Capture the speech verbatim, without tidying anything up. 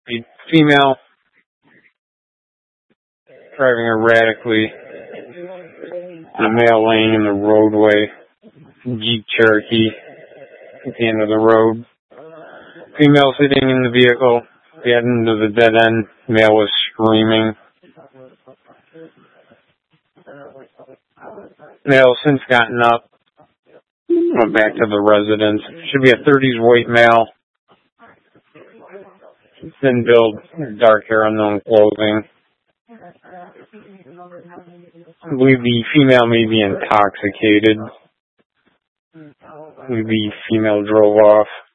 A female driving erratically. A male laying in the roadway. Jeep Cherokee at the end of the road. Female sitting in the vehicle. At the end of the dead end. Male was screaming. Male since gotten up. Went back to the residence. Should be a thirties white male. Thin build, dark hair, unknown clothing. I believe the female may be intoxicated. I believe the female drove off.